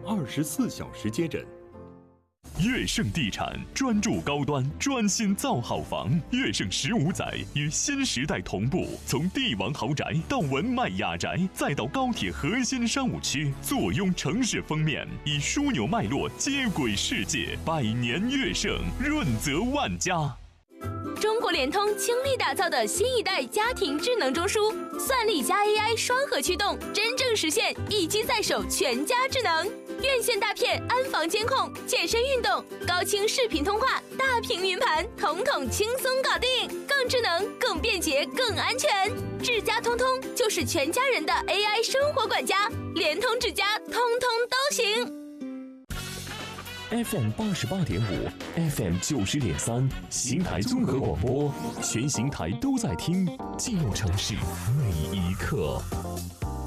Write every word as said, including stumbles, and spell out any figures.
二十四小时接诊。 悦盛地产专注高端，专心造好房。悦盛十五载与新时代同步，从帝王豪宅到文迈雅宅，再到高铁核心商务区，坐拥城市封面，以枢纽脉络接轨世界。百年悦盛，润泽万家。 中国联通倾力打造的新一代家庭智能中枢，算力加 A I 双核驱动，真正实现一机在手，全家智能。院线大片安防监控，健身运动，高清视频通话，大屏云盘，统统轻松搞定，更智能、更便捷、更安全。智家通通就是全家人的 A I 生活管家，联通智家通通都行。 F M 八十八点五 ，F M 九十点三，邢台综合广播，全邢台都在听，记录城市每一刻。